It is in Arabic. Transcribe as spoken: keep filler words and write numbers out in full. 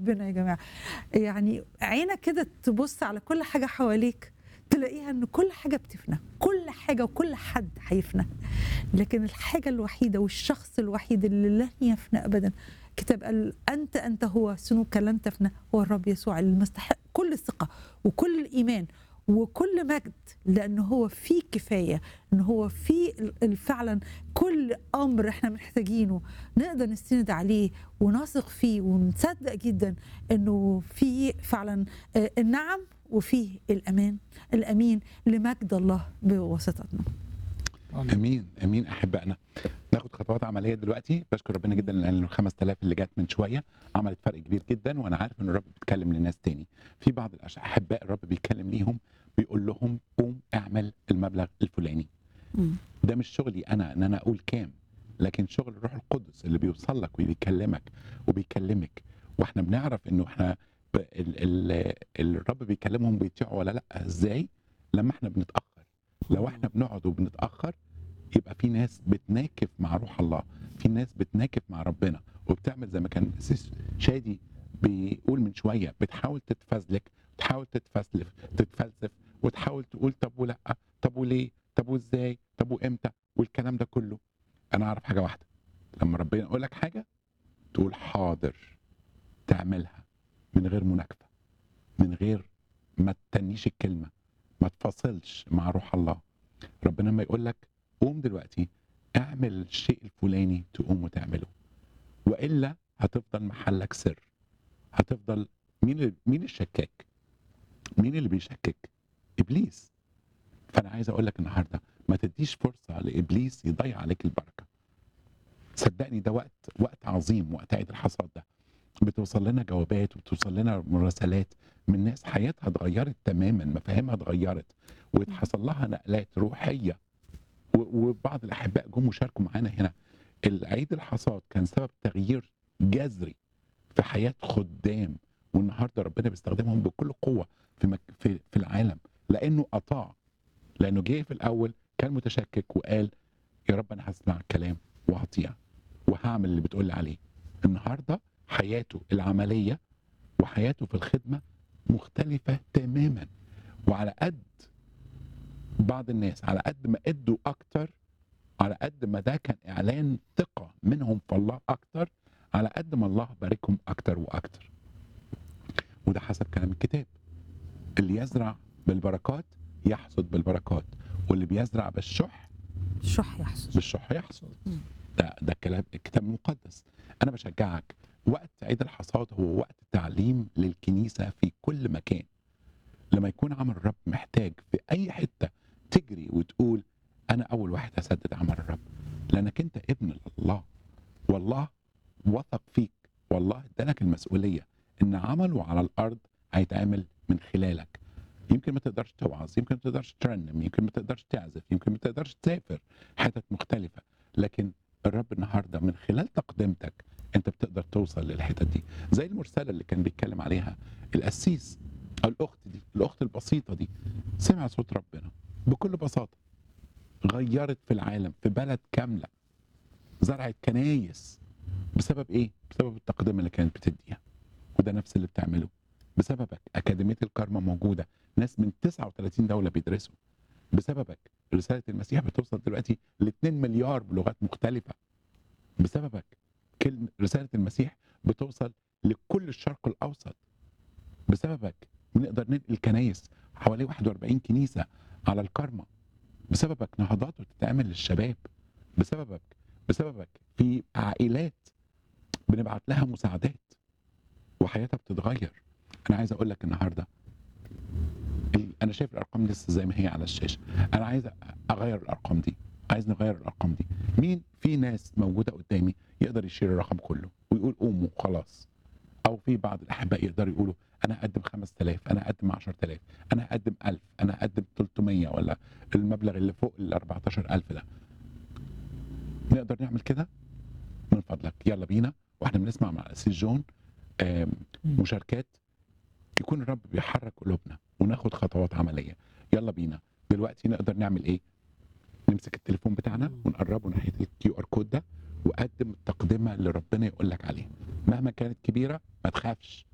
ربنا يا جماعة. يعني عينك كده تبص على كل حاجة حواليك تلاقيها ان كل حاجة بتفنى، كل حاجة وكل حد هيفنى، لكن الحاجة الوحيدة والشخص الوحيد اللي لن يفنى ابدا، كتاب قال انت انت هو سنوك لن تفنى، هو الرب يسوع المستحق كل الثقة وكل الايمان وكل مجد، لانه هو فيه كفايه، انه هو فيه فعلا كل امر احنا محتاجينه نقدر نستند عليه ونثق فيه ونصدق جدا انه فيه فعلا النعم وفيه الامان الامين لمجد الله بواسطتنا. امين امين. احبائنا ناخد خطوات عمليه دلوقتي. بشكر ربنا جدا لان ال خمسة آلاف اللي جت من شويه عملت فرق كبير جدا، وانا عارف ان الرب بيتكلم لناس تاني. في بعض الاحباء الرب بيتكلم ليهم بيقول لهم قوم اعمل المبلغ الفلاني. ده مش شغلي انا ان انا اقول كام، لكن شغل الروح القدس اللي بيوصل لك وبيكلمك وبيكلمك. واحنا بنعرف انه احنا ب... ال... ال... الرب بيكلمهم بيطيعوا ولا لا ازاي؟ لما احنا بنتاخر. لو احنا بنقعد وبنتاخر يبقى في ناس بتناكف مع روح الله، في ناس بتناكف مع ربنا وبتعمل زي ما كان سيس شادي بيقول من شويه، بتحاول تتفزلك، تحاول تتفلسف تتفلسف وتحاول تقول طب ولا، طب وليه، طب وازاي، طب وامتى، والكلام ده كله. انا اعرف حاجه واحده، لما ربنا يقول لك حاجه تقول حاضر، تعملها من غير مناكفه، من غير ما تتنيش الكلمه، ما تفاصلش مع روح الله. ربنا لما يقول لك قوم دلوقتي اعمل الشيء الفلاني تقوم وتعمله، والا هتفضل محلك سر. هتفضل مين اللي مين الشكاك؟ مين اللي بيشكك؟ ابليس. فانا عايز اقول لك النهارده ما تديش فرصه لابليس يضيع عليك البركه. صدقني ده وقت وقت عظيم، وقت عيد الحصاد ده بتوصل لنا جوابات وبتوصل لنا مراسلات من ناس حياتها اتغيرت تماما، مفاهيمها اتغيرت واتحصل لها نقلات روحيه. وبعض الاحباء جم وشاركوا معانا هنا. العيد الحصاد كان سبب تغيير جذري في حياه خدام، والنهارده ربنا بيستخدمهم بكل قوه في مك... في في العالم، لانه اطاع. لانه جه في الاول كان متشكك وقال يا رب انا هسمع الكلام وهطيع وهعمل اللي بتقول لي عليه. النهارده حياته العمليه وحياته في الخدمه مختلفه تماما. وعلى قد بعض الناس على قد ما ادوا اكتر، على قد ما ده كان اعلان ثقه منهم في الله اكتر، على قد ما الله باركهم اكتر واكتر. وده حسب كلام الكتاب. اللي يزرع بالبركات يحصد بالبركات، واللي بيزرع بالشح الشح يحصد بالشح يحصد. ده ده كلام الكتاب المقدس. انا بشجعك، وقت عيد الحصاد هو وقت تعليم للكنيسه في كل مكان. لما يكون عمل الرب محتاج في اي حته تجري وتقول انا اول واحد هسدد عمل الرب، لانك انت ابن الله، والله وثق فيك، والله ادالك المسؤوليه ان عمله على الارض هيتعمل من خلالك. يمكن ما تقدرش توعظ، يمكن ما تقدرش ترنم، يمكن ما تقدرش تعزف، يمكن ما تقدرش تسافر حتت مختلفه، لكن الرب النهارده من خلال تقدمتك انت بتقدر توصل للحتت دي. زي المرسله اللي كان بيتكلم عليها القسيس، الاخت دي، الاخت البسيطه دي، سمع صوت ربنا بكل بساطه، غيرت في العالم، في بلد كامله، زرعت كنايس. بسبب ايه؟ بسبب التقدمه اللي كانت بتديها. وده نفس اللي بتعمله بسببك. اكاديميه الكارما موجوده، ناس من تسعة وثلاثين دوله بيدرسوا بسببك. رساله المسيح بتوصل دلوقتي ل اتنين مليار بلغات مختلفه بسببك. كلمه رساله المسيح بتوصل لكل الشرق الاوسط بسببك. بنقدر ننقل كنايس، حوالي واحد وأربعين كنيسه على الكارما بسببك. نهضات بتتعمل للشباب بسببك. بسببك في عائلات بنبعت لها مساعدات وحياتها بتتغير. انا عايز اقول لك النهارده، انا شايف الارقام لسه زي ما هي على الشاشه. انا عايز اغير الارقام دي، عايز نغير الارقام دي. مين في ناس موجوده قدامي يقدر يشيل الرقم كله ويقول قوموا خلاص؟ او في بعض الاحباء يقدروا يقولوا انا هقدم خمسة آلاف، انا هقدم عشرة آلاف، انا هقدم ألف، انا هقدم ثلاثمية، ولا المبلغ اللي فوق ال أربعتاشر ألف ده. نقدر نعمل كده؟ من فضلك يلا بينا. واحنا بنسمع مع الأسيس جون مشاركات، يكون الرب بيحرك قلوبنا وناخد خطوات عمليه. يلا بينا دلوقتي. نقدر نعمل ايه؟ نمسك التليفون بتاعنا ونقربه ناحيه الكيو ار كود ده، وقدم التقدمه اللي ربنا يقول لك عليها. مهما كانت كبيره ما تخافش،